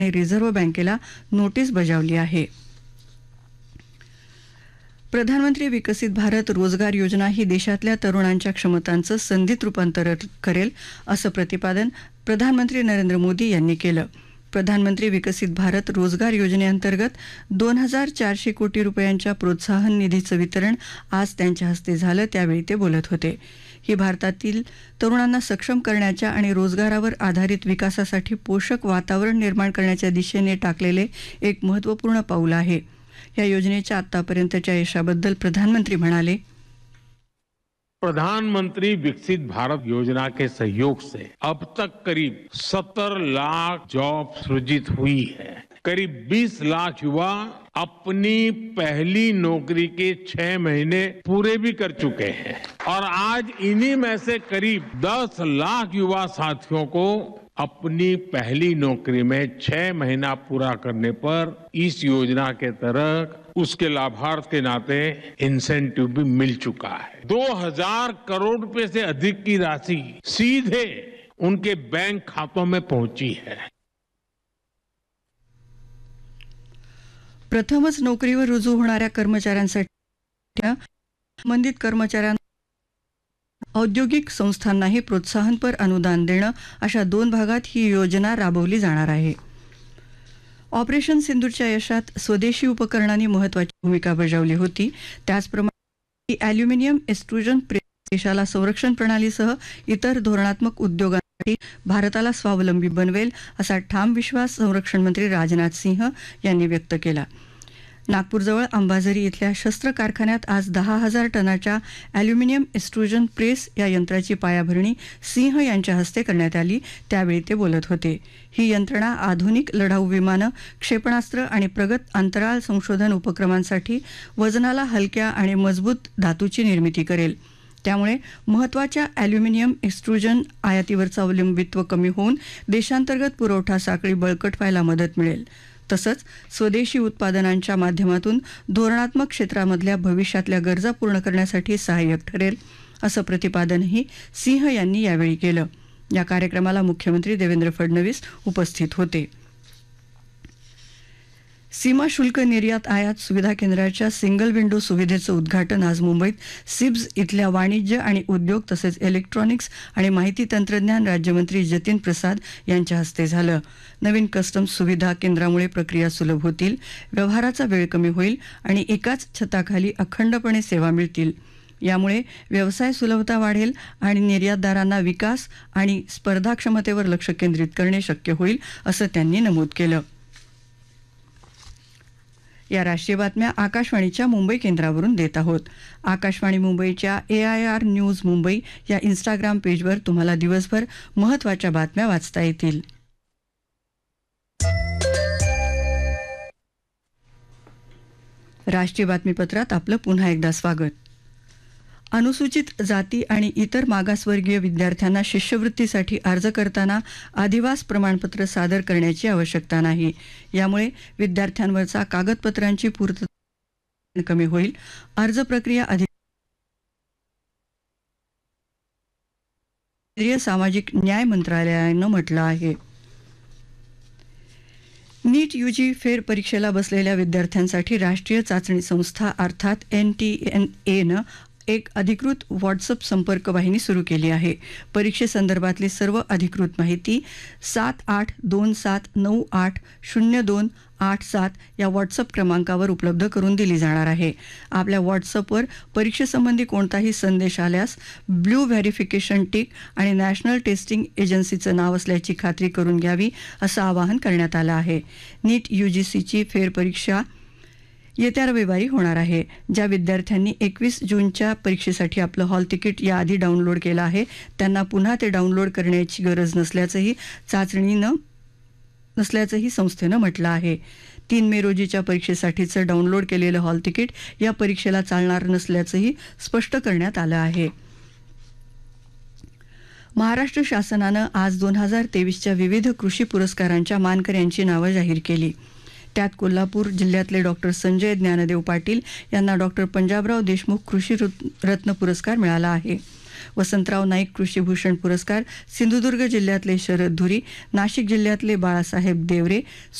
Reserve बँकेला notice बजावली आहे. प्रधानमंत्री विकसित भारत रोजगार योजना ही देशातल्या तरुणांच्या क्षमतांचं संधीत रूपांतर करेल असं प्रतिपादन प्रधानमंत्री नरेंद्र मोदी यांनी केलं. प्रधानमंत्री विकसित भारत रोजगार योजनेअंतर्गत 2,400 कोटी रुपयांच्या प्रोत्साहन निधीचं वितरण आज त्यांच्या हस्ते झालं, त्यावेळी ते बोलत होते. ही भारतातील तरुणांना सक्षम करण्याच्या आणि रोजगारावर आधारित विकासासाठी पोषक वातावरण निर्माण करण्याच्या दिशेने टाकलेले एक महत्त्वपूर्ण पाऊल आहे. या योजनेच्या आतापर्यंतच्या यशाबद्दल प्रधानमंत्री म्हणाले, प्रधानमंत्री विकसित भारत योजना के सहयोग से अब तक करीब 70 लाख जॉब सृजित हुई है. करीब 20 लाख युवा अपनी पहली नौकरी के 6 महीने पूरे भी कर चुके हैं और आज इन्हीं में से करीब 10 लाख युवा साथियों को अपनी पहली नौकरी में 6 महीना पूरा करने पर इस योजना के तहत उसके लाभार्थ के नाते इंसेंटिव भी मिल चुका है. 2,000 करोड़ रुपए से अधिक की राशि सीधे उनके बैंक खातों में पहुंची है. प्रथमच नोकरीवर रुजू होणाऱ्या कर्मचाऱ्यांसाठी संबंधित कर्मचाऱ्यांना औद्योगिक संस्थांनाही प्रोत्साहनपर अनुदान देणं अशा 2 भागात ही योजना राबवली जाणार आहे. ऑपरेशन सिंधूरच्या यशात स्वदेशी उपकरणांनी महत्त्वाची भूमिका बजावली होती. त्याचप्रमाणे ॲल्युमिनियम एक्सट्रुजन प्रेस देशाला संरक्षण प्रणालीसह इतर धोरणात्मक उद्योगांसाठी भारताला स्वावलंबी बनवेल असा ठाम विश्वास संरक्षण मंत्री राजनाथ सिंह यांनी व्यक्त केला. नागपूरजवळ अंबाझरी इथल्या शस्त्र कारखान्यात आज 10,000 टनाच्या ॲल्युमिनियम एक्सट्रुजन प्रेस या यंत्राची पायाभरणी सिंह यांच्या हस्ते करण्यात आली, त्यावेळी ते बोलत होते. ही यंत्रणा आधुनिक लढाऊ विमानं, क्षेपणास्त्र आणि प्रगत अंतराळ संशोधन उपक्रमांसाठी वजनाला हलक्या आणि मजबूत धातूची निर्मिती करेल. त्यामुळे महत्त्वाच्या ॲल्युमिनियम एक्सट्रुजन आयातीवरचं अवलंबित्व कमी होऊन देशांतर्गत पुरवठा साखळी बळकट व्हायला मदत मिळेल. तसंच स्वदेशी उत्पादनांच्या माध्यमातून धोरणात्मक क्षेत्रामधल्या भविष्यातल्या गरजा पूर्ण करण्यासाठी सहाय्यक ठरेल असं प्रतिपादनही सिंह यांनी यावेळी केलं. या कार्यक्रमाला मुख्यमंत्री देवेंद्र फडणवीस उपस्थित होते. सीमा शुल्क निर्यात आयात सुविधा केंद्राच्या सिंगल विंडो सुविधेचं उद्घाटन आज मुंबईत सिब्स इथल्या वाणिज्य आणि उद्योग तसेच इलेक्ट्रॉनिक्स आणि माहिती तंत्रज्ञान राज्यमंत्री जतीन प्रसाद यांच्या हस्ते झालं. नवीन कस्टम्स सुविधा केंद्रामुळे प्रक्रिया सुलभ होतील, व्यवहाराचा वेळ कमी होईल आणि एकाच छताखाली अखंडपणे सेवा मिळतील. यामुळे व्यवसाय सुलभता वाढेल आणि निर्यातदारांना विकास आणि स्पर्धाक्षमतेवर लक्ष केंद्रित करणे शक्य होईल असं त्यांनी नमूद केलं. या राष्ट्रीय बातम्या आकाशवाणीच्या मुंबई केंद्रावरून देत आहोत. आकाशवाणी मुंबईच्या AIR न्यूज मुंबई या इंस्टाग्राम पेजवर तुम्हाला दिवसभर महत्त्वाच्या बातम्या वाचता येतील. राष्ट्रीय बातमीपत्रात आपलं पुन्हा एकदा स्वागत. अनुसूचित जाती आणि इतर मागासवर्गीय विद्यार्थ्यांना शिष्यवृत्तीसाठी अर्ज करताना अधिवास प्रमाणपत्र सादर करण्याची आवश्यकता नाही. यामुळे विद्यार्थ्यांवरचा कागदपत्रांची पूर्तता कमी होईल. अर्ज प्रक्रिया अधिक केंद्रीय सामाजिक न्याय मंत्रालयानं म्हटलं आहे. नीट UG फेर परीक्षेला बसलेल्या विद्यार्थ्यांसाठी राष्ट्रीय चाचणी संस्था अर्थात NTNAनं एक अधिकृत व्हॉट्सअप संपर्क वाहिनी सुरू केली आहे. परीक्षेसंदर्भातली सर्व अधिकृत माहिती 7827980287 या व्हॉट्सअप क्रमांकावर उपलब्ध करून दिली जाणार आहे. आपल्या व्हॉट्सअपवर परीक्षेसंबंधी कोणताही संदेश आल्यास ब्लू व्हेरिफिकेशन टिक आणि नॅशनल टेस्टिंग एजन्सीचं नाव असल्याची खात्री करून घ्यावी असं आवाहन करण्यात आलं आहे. नीट UGCची फेरपरीक्षा येत्या रविवारी होणार आहे. ज्या विद्यार्थ्यांनी 21 जूनच्या परीक्षेसाठी आपलं हॉल तिकीट याआधी डाउनलोड केलं आहे त्यांना पुन्हा ते डाउनलोड करण्याची गरज नसल्याचंही संस्थेनं म्हटलं आहे. 3 मे रोजीच्या परीक्षेसाठीचं डाउनलोड केलेलं हॉल तिकीट या परीक्षेला चालणार नसल्याचंही स्पष्ट करण्यात आलं आहे. महाराष्ट्र शासनानं आज 2023च्या विविध कृषी पुरस्कारांच्या मानकऱ्यांची नावं जाहीर केली. त्यात कोल्हापूर जिल्ह्यातले डॉक्टर संजय ज्ञानदेव पाटील यांना डॉक्टर पंजाबराव देशमुख कृषी रत्न पुरस्कार मिळाला आहे. वसंतराव नाईक कृषीभूषण पुरस्कार सिंधुदुर्ग जिल्ह्यातले शरद धुरी, नाशिक जिल्ह्यातले बाळासाहेब देवरे,